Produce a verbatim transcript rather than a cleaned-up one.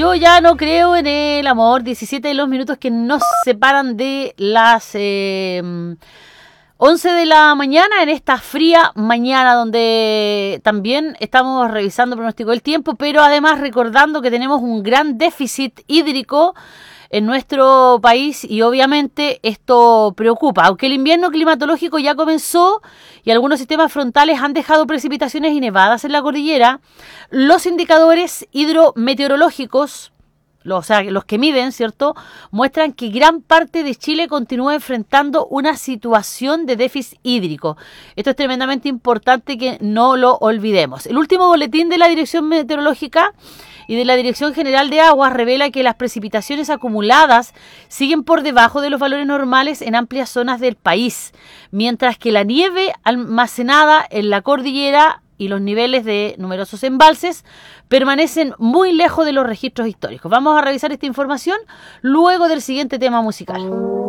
Yo ya no creo en el amor. diecisiete de los minutos que nos separan de las eh, once de la mañana en esta fría mañana donde también estamos revisando el pronóstico del tiempo, pero además recordando que tenemos un gran déficit hídrico en nuestro país y obviamente esto preocupa. Aunque el invierno climatológico ya comenzó y algunos sistemas frontales han dejado precipitaciones y nevadas en la cordillera, los indicadores hidrometeorológicos, los, o sea, los que miden, ¿cierto?, muestran que gran parte de Chile continúa enfrentando una situación de déficit hídrico. Esto es tremendamente importante que no lo olvidemos. El último boletín de la Dirección Meteorológica y de la Dirección General de Aguas revela que las precipitaciones acumuladas siguen por debajo de los valores normales en amplias zonas del país, mientras que la nieve almacenada en la cordillera y los niveles de numerosos embalses permanecen muy lejos de los registros históricos. Vamos a revisar esta información luego del siguiente tema musical.